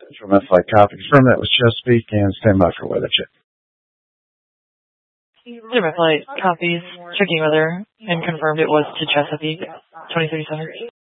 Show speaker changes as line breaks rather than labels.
from FLight copy. Confirm that was Chesapeake and stand by for weather check.
FLight copies, checking weather, and confirmed it was to Chesapeake, 2037.